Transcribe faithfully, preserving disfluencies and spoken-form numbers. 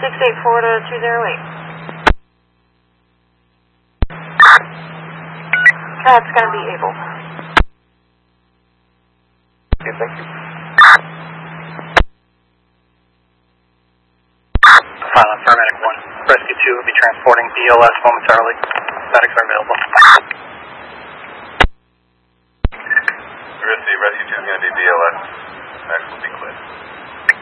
six eight four to two zero eight. That's going to be able. Okay, thank you. Silent paramedic one. Rescue two will be transporting B L S momentarily. Medics are available.